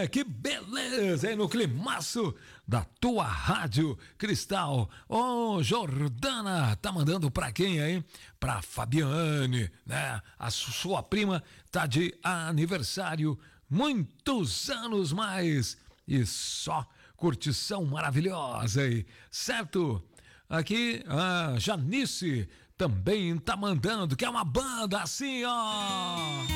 Que beleza, hein? No climaço da tua Rádio Cristal. Jordana, tá mandando pra quem aí? Pra Fabiane, né? A sua prima tá de aniversário, muitos anos mais. E só curtição maravilhosa aí, certo? Aqui a Janice também tá mandando, que é uma banda assim, ó.